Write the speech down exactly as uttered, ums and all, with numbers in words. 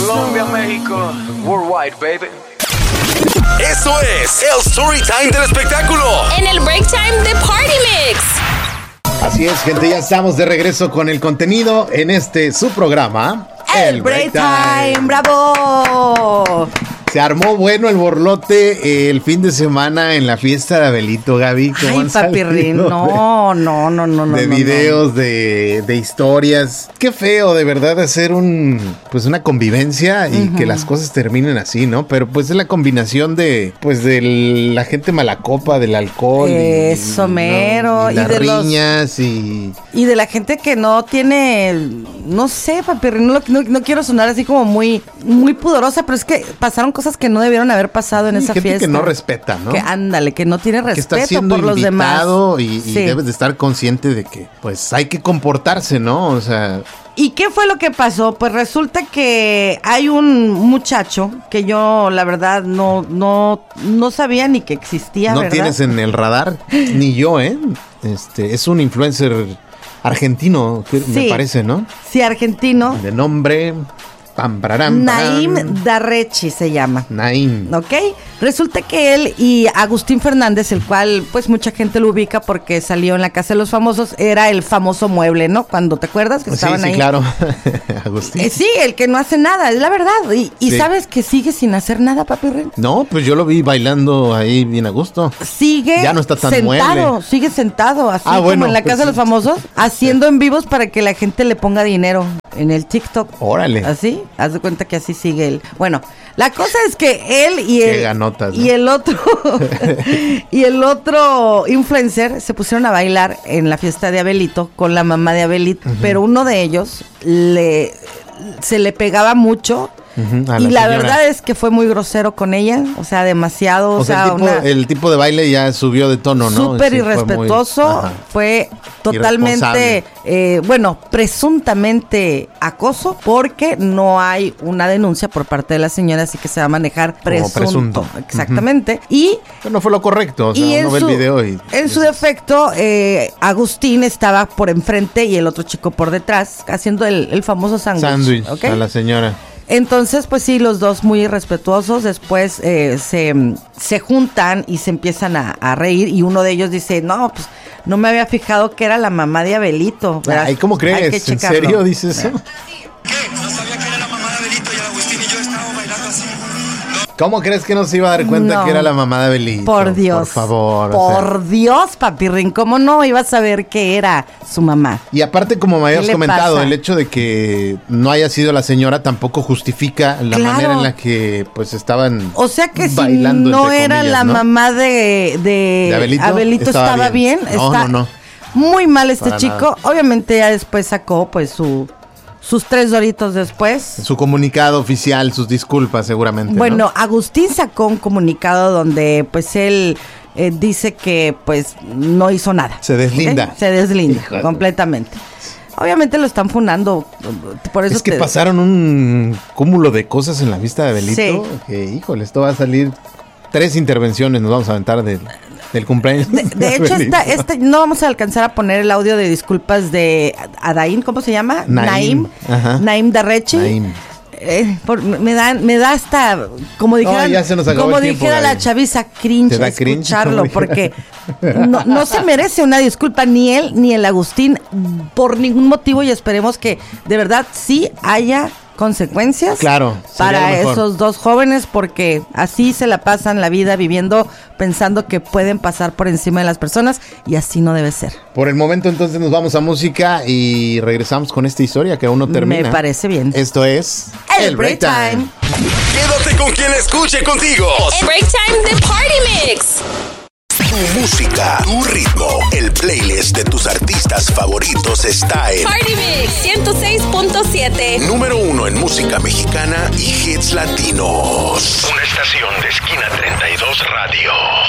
Colombia, México, worldwide, baby. Eso es el Storytime del espectáculo. En el Break Time de Party Mix. Así es, gente, ya estamos de regreso con el contenido en este su programa, El, el Break, Break Time. Time. ¡Bravo! Se armó bueno el borlote el fin de semana en la fiesta de Abelito, Gaby. Ay, papirrín, no, no, no, no, no. De no, videos, no. De, de historias. Qué feo, de verdad, hacer un, pues una convivencia y uh-huh. que las cosas terminen así, ¿no? Pero pues es la combinación de, pues de la gente malacopa, del alcohol. Eso, y, mero. ¿no? Y, y las de riñas los, y... Y de la gente que no tiene, no sé, papirrín, no, no, no quiero sonar así como muy, muy pudorosa, pero es que pasaron cosas que no debieron haber pasado en sí, esa gente fiesta. Que no respeta, ¿no? Que ándale, que no tiene respeto que está siendo por los demás. Y, y sí. debes de estar consciente de que, pues, hay que comportarse, ¿no? O sea... ¿Y qué fue lo que pasó? Pues resulta que hay un muchacho que yo, la verdad, no, no, no sabía ni que existía, No ¿verdad? tienes en el radar, ni yo, ¿eh? Este, es un influencer argentino, que sí. me parece, ¿no? Sí, argentino. De nombre... Pam, pararam, Naim Darrechi se llama. Naim. ¿Ok? Resulta que él y Agustín Fernández, el cual pues mucha gente lo ubica porque salió en La Casa de los Famosos, era el famoso mueble, ¿no? Cuando te acuerdas que estaban sí, sí, ahí. claro. Agustín. Eh, sí, el que no hace nada, es la verdad. Y, y sí. ¿Sabes que sigue sin hacer nada, papi Ren? No, pues yo lo vi bailando ahí bien a gusto. Sigue ya no está tan sentado, mueble. sigue sentado, así ah, como bueno, en La Casa pues, de los Famosos, haciendo en vivos para que la gente le ponga dinero en el TikTok. Órale. Así, haz de cuenta que así sigue él. Bueno, la cosa es que él y Qué el ganotas, ¿no? y el otro y el otro influencer se pusieron a bailar en la fiesta de Abelito con la mamá de Abelito, uh-huh. pero uno de ellos le se le pegaba mucho. Uh-huh, y la, la verdad es que fue muy grosero con ella, o sea, demasiado, o, o sea, sea el, tipo, una, el tipo de baile ya subió de tono, ¿no? Súper sí, irrespetuoso, fue, muy, fue totalmente, eh, bueno, presuntamente acoso, porque no hay una denuncia por parte de la señora, así que se va a manejar presunto, presunto. Exactamente, uh-huh. y pero no fue lo correcto, o sea, uno ve el video y... En su defecto, eh, Agustín estaba por enfrente y el otro chico por detrás, haciendo el, el famoso sándwich. Sándwich, ¿okay? A la señora. Entonces, pues sí, los dos muy irrespetuosos, después eh, se, se juntan y se empiezan a, a reír y uno de ellos dice, no, pues no me había fijado que era la mamá de Abelito. Ay, ¿cómo crees? ¿En serio dices eso? ¿Qué? No sabía que era la mamá de Abelito y Agustín y yo estábamos bailando así. ¿Cómo crees que no se iba a dar cuenta no, que era la mamá de Abelito? Por Dios. Por favor. Por o sea. Dios, papirrín. ¿Cómo no iba a saber que era su mamá? Y aparte, como me habías comentado, pasa? el hecho de que no haya sido la señora tampoco justifica la claro. manera en la que pues estaban O sea que bailando, si no era comillas, la ¿no? mamá de, de, ¿De Abelito, Abelito estaba, estaba bien. bien. No, Está no, no. Muy mal este Para chico. nada. Obviamente ya después sacó pues su... sus tres doritos después. Su comunicado oficial, sus disculpas seguramente. Bueno, ¿no? Agustín sacó un comunicado donde pues él eh, dice que pues no hizo nada. Se deslinda. ¿Okay? Se deslinda Hijo completamente. Obviamente lo están funando. Por eso es que te... pasaron un cúmulo de cosas en la vista de Abelito. Sí. Que híjole, esto va a salir tres intervenciones, nos vamos a aventar de... Del cumpleaños. De, de hecho, esta, esta, no vamos a alcanzar a poner el audio de disculpas de Adain, ¿cómo se llama? Naim. Naim, Naim Darrechi. Naim. Eh, por, me da, me da hasta, como dijera, no, como dijera la chaviza, cringe escucharlo, cringe? Porque no, no se merece una disculpa ni él ni el Agustín por ningún motivo y esperemos que de verdad sí haya consecuencias claro, para esos dos jóvenes porque así se la pasan la vida viviendo pensando que pueden pasar por encima de las personas y así no debe ser. Por el momento entonces nos vamos a música y regresamos con esta historia que aún no termina. Me parece bien. Esto es El, el Break Time. Time. Quédate con quien escuche contigo. El Break Time de Party Mix. Tu música, tu ritmo, el playlist de tus artistas favoritos está en Party Mix ciento seis punto siete. Número uno en música mexicana y hits latinos. Una estación de Esquina treinta y dos Radio.